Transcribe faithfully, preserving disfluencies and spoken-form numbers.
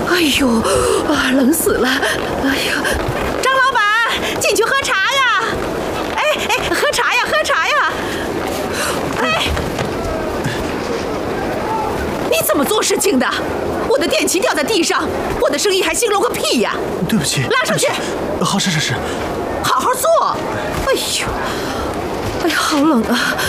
哎呦，啊，冷死了！哎呀，张老板，进去喝茶呀！哎哎，喝茶呀，喝茶呀！哎，你怎么做事情的？我的电旗掉在地上，我的生意还兴隆个屁呀！ 对不起， 拉上去。 好，是是是。 好好做。哎呦，哎呀，好冷啊！